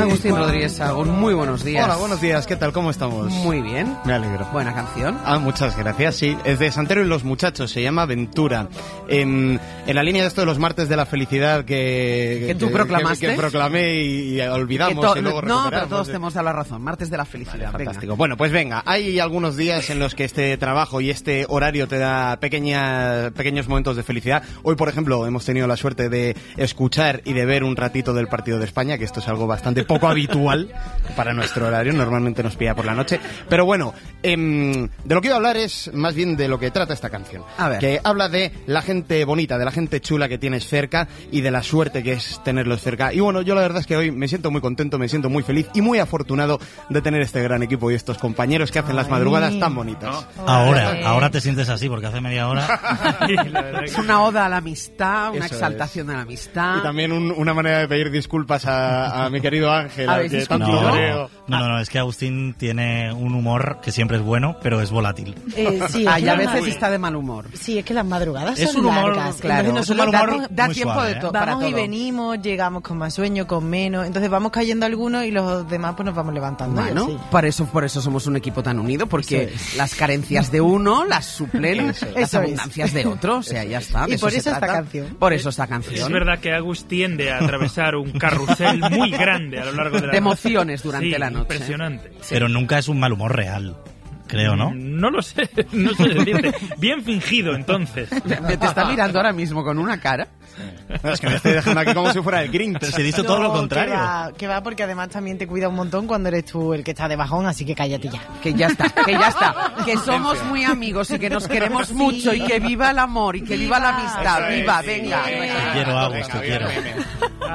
Agustín Rodríguez Sagún, muy buenos días. Hola, buenos días, ¿qué tal? ¿Cómo estamos? Muy bien. Me alegro. Buena canción. Muchas gracias, sí. Es de Santero y los Muchachos, se llama Ventura. En la línea de esto de los martes de la felicidad que tú proclamaste. Que proclamé y olvidamos y luego recuperamos. No, pero todos te hemos dado la razón. Martes de la felicidad. Vale, fantástico. Bueno, pues venga, hay algunos días en los que este trabajo y este horario te da pequeños momentos de felicidad. Hoy, por ejemplo, hemos tenido la suerte de escuchar y de ver un ratito del partido de España, que esto es algo bastante poco habitual para nuestro horario, normalmente nos pilla por la noche. Pero bueno, de lo que iba a hablar es más bien de lo que trata esta canción. A ver. Que habla de la gente bonita, de la gente chula que tienes cerca y de la suerte que es tenerlos cerca. Y bueno, yo la verdad es que hoy me siento muy contento, me siento muy feliz y muy afortunado de tener este gran equipo y estos compañeros que hacen las madrugadas tan bonitas. Ahora te sientes así, porque hace media hora... Es una oda a la amistad, una Eso exaltación a la amistad. Y también una manera de pedir disculpas a mi querido Ángel, al que tanto No, creo. no, es que Agustín tiene un humor que siempre es bueno, pero es volátil. Sí, y a veces está de mal humor. Sí, es que las madrugadas Es son un humor, largas. Claro, Entonces es un nosotros humor da muy tiempo suave, de todo. Para vamos y todo. venimos, llegamos con más sueño, con menos. Entonces vamos cayendo algunos y los demás pues nos vamos levantando. Bueno, Sí. por eso somos un equipo tan unido, porque las carencias de uno las suplen las Eso es. abundancias de otro. O sea, ya está. Y por se eso esta trata. canción. Por eso esta canción. Es verdad que Agus tiende a atravesar un carrusel muy grande a lo largo de la De noche. emociones durante Sí, la noche. Impresionante. Pero nunca es un mal humor real, creo, ¿no? No lo sé, no sé decirte. Bien fingido, entonces. Te está mirando ahora mismo con una cara. No, es que me estoy dejando aquí como si fuera el Grinch. Pero se dice todo lo contrario. Que va, porque además también te cuida un montón cuando eres tú el que está de bajón, así que cállate ya. Que ya está. Que somos muy amigos y que nos queremos mucho y que viva el amor y que viva la amistad. Eso es, Viva, sí. venga. Te quiero, Agus, te quiero.